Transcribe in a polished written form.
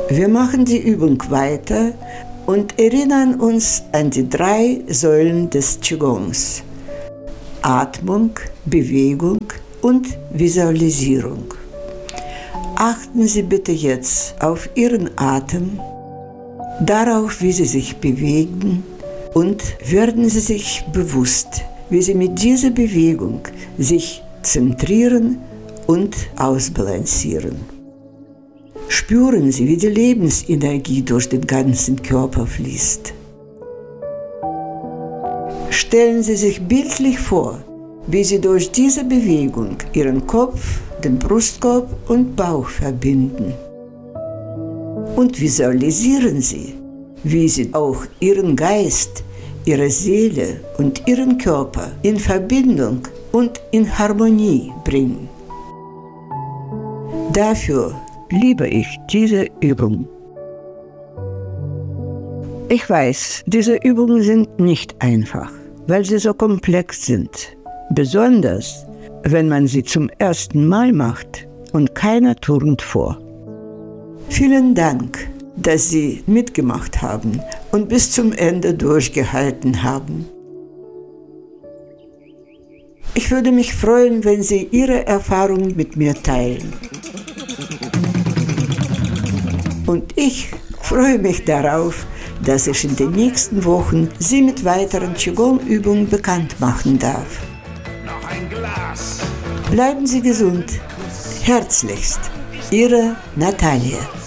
Wir machen die Übung weiter und erinnern uns an die 3 Säulen des Qigongs: Atmung, Bewegung und Visualisierung. Achten Sie bitte jetzt auf Ihren Atem, darauf, wie Sie sich bewegen, und werden Sie sich bewusst, wie Sie mit dieser Bewegung sich zentrieren und ausbalancieren. Spüren Sie, wie die Lebensenergie durch den ganzen Körper fließt. Stellen Sie sich bildlich vor, wie Sie durch diese Bewegung Ihren Kopf, den Brustkorb und Bauch verbinden. Und visualisieren Sie, wie Sie auch Ihren Geist, Ihre Seele und Ihren Körper in Verbindung und in Harmonie bringen. Dafür liebe ich diese Übung. Ich weiß, diese Übungen sind nicht einfach, weil sie so komplex sind. Besonders, wenn man sie zum ersten Mal macht und keiner turnt vor. Vielen Dank, dass Sie mitgemacht haben und bis zum Ende durchgehalten haben. Ich würde mich freuen, wenn Sie Ihre Erfahrungen mit mir teilen. Und ich freue mich darauf, dass ich in den nächsten Wochen Sie mit weiteren Qigong-Übungen bekannt machen darf. Noch ein Glas. Bleiben Sie gesund. Herzlichst, Ihre Natalia.